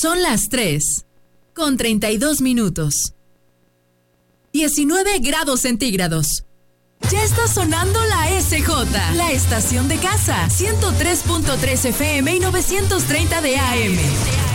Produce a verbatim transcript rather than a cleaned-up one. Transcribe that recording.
Son las tres, con treinta y dos minutos. diecinueve grados centígrados. Ya está sonando la S J, la estación de casa, ciento tres punto tres F M y novecientos treinta de A M.